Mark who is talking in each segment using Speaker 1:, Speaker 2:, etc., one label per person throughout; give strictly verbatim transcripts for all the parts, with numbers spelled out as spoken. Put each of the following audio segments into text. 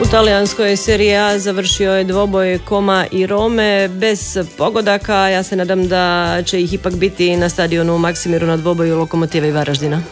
Speaker 1: U talijanskoj Serie A završio je dvoboj Koma i Rome bez pogodaka. Ja se nadam da će ih ipak biti na stadionu u Maksimiru na dvoboju Lokomotive i Varaždina.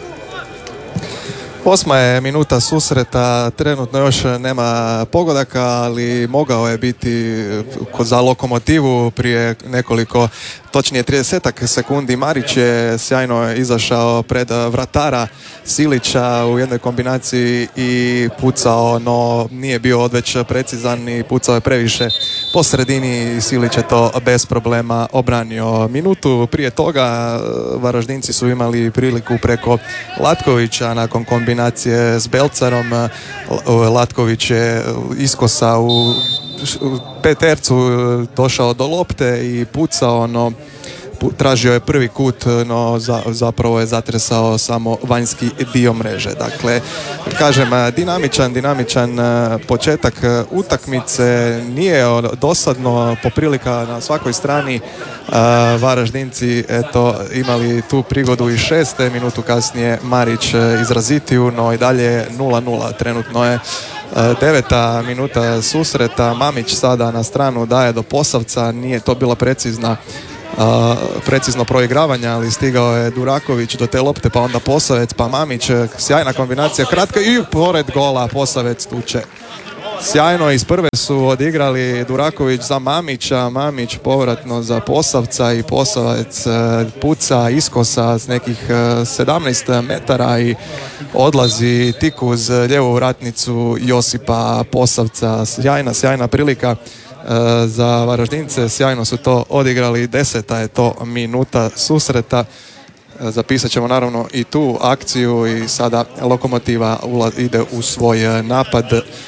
Speaker 2: Osma je minuta susreta, trenutno još nema pogodaka, ali mogao je biti za Lokomotivu prije nekoliko, točnije tridesetak sekundi. Marić je sjajno izašao pred vratara Silića u jednoj kombinaciji i pucao, no nije bio odveć precizan i pucao je previše po sredini i Silić je to bez problema obranio. Minutu prije toga Varaždinci su imali priliku preko Latkovića nakon kombinacije s Belcarom. Latković je iskosa u petercu došao do lopte i pucao, no tražio je prvi kut, no za, zapravo je zatresao samo vanjski dio mreže. Dakle, kažem, dinamičan, dinamičan početak utakmice, nije dosadno, poprilika na svakoj strani. Varaždinci eto imali tu prigodu i šeste, minutu kasnije Marić izrazitiju, no i dalje nula nula. Trenutno je deveta minuta susreta. Mamić sada na stranu daje do Posavca, nije to bila precizna Uh, precizno proigravanje, ali stigao je Duraković do te lopte, pa onda Posavec, pa Mamić, sjajna kombinacija, kratka i pored gola Posavec tuče. Sjajno, iz prve su odigrali Duraković za Mamića, Mamić povratno za Posavca i Posavec puca iskosa s nekih sedamnaest metara i odlazi tik uz lijevu vratnicu Josipa Posavca. Sjajna, sjajna prilika za Varaždince, sjajno su to odigrali. Deseta je to minuta susreta. Zapisat ćemo naravno i tu akciju i sada Lokomotiva ide u svoj napad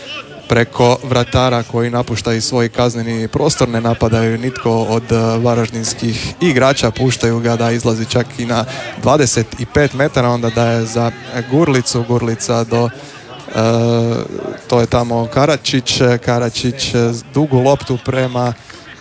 Speaker 2: preko vratara koji napušta i svoj kazneni prostor, ne napadaju nitko od varaždinskih igrača, puštaju ga da izlazi čak i na dvadeset pet metara, onda daje za Gurlicu, Gurlica do Uh, to je tamo Karačić, Karačić dugu loptu prema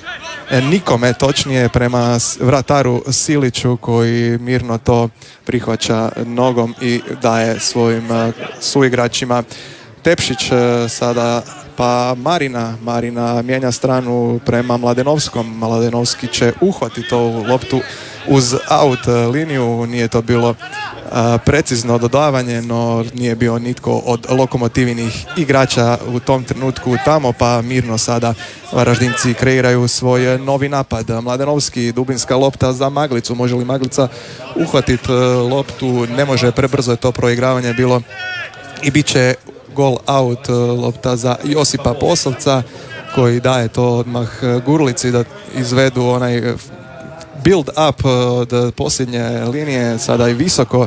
Speaker 2: nikome, točnije prema vrataru Siliću koji mirno to prihvaća nogom i daje svojim uh, suigračima. Tepšić uh, sada pa Marina, Marina mijenja stranu prema Mladenovskom, Mladenovski će uhvatiti ovu loptu uz out liniju, nije to bilo a, precizno dodavanje, no nije bio nitko od Lokomotivinih igrača u tom trenutku tamo, pa mirno sada Varaždinci kreiraju svoj novi napad. Mladenovski, dubinska lopta za Maglicu, može li Maglica uhvatiti loptu, ne može, prebrzo je to proigravanje bilo i bit će gol out, lopta za Josipa Posavca koji daje to odmah Gurlici da izvedu onaj build up od posljednje linije. Sada i visoko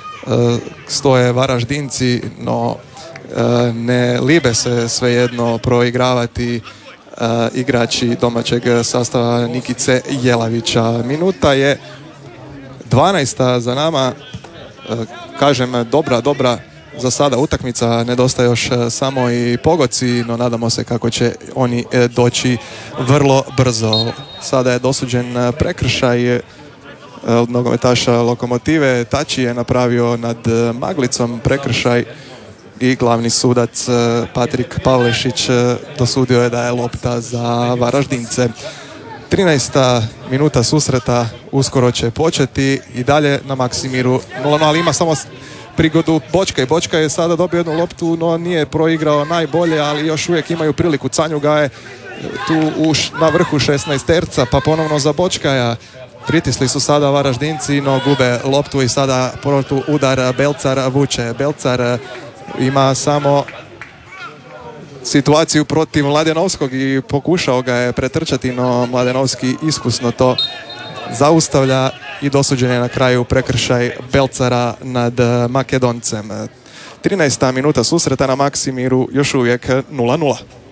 Speaker 2: stoje Varaždinci, no ne libe se svejedno proigravati igrači domaćeg sastava Nikice Jelavića. Minuta je dvanaesta za nama, kažem dobra, dobra za sada utakmica, nedostaje još samo i pogoci, no nadamo se kako će oni doći vrlo brzo. Sada je dosuđen prekršaj od nogometaša Lokomotive, Tači je napravio nad Maglicom prekršaj i glavni sudac Patrik Pavlešić dosudio je da je lopta za Varaždince. trinaesta minuta susreta uskoro će početi i dalje na Maksimiru nula nula, ali ima samo prigodu Bočka i Bočka je sada dobio jednu loptu, no nije proigrao najbolje, ali još uvijek imaju priliku. Canjuga je tu už na vrhu šesnaesterca, pa ponovno za Bočkaja. Pritisli su sada Varaždinci, no gube loptu i sada protu udar Belcar vuče. Belcar ima samo situaciju protiv Mladenovskog i pokušao ga je pretrčati, no Mladenovski iskusno to zaustavlja i dosuđen je na kraju prekršaj Belcara nad Makedoncem. trinaesta minuta susreta na Maksimiru, još uvijek nula nula.